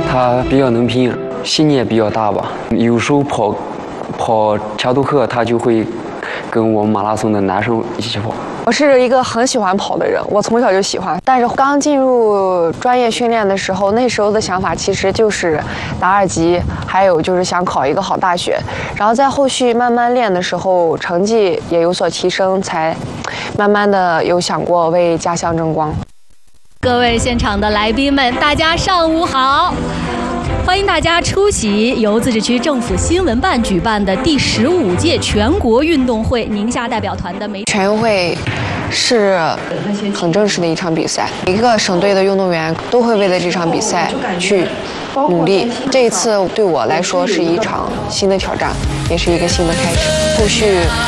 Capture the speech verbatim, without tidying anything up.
他比较能拼，心也比较大吧。有时候跑跑强度课，他就会跟我们马拉松的男生一起跑。 我是一个很喜欢跑的人，我从小就喜欢。但是刚进入专业训练的时候，那时候的想法其实就是打二级，还有就是想考一个好大学。然后在后续慢慢练的时候，成绩也有所提升，才慢慢的有想过为家乡争光。 各位现场的来宾们，大家上午好！欢迎大家出席由自治区政府新闻办举办的第十五届全国运动会宁夏代表团的媒全运会是很正式的一场比赛，每个省队的运动员都会为了这场比赛去努力。这一次对我来说是一场新的挑战，也是一个新的开始。后续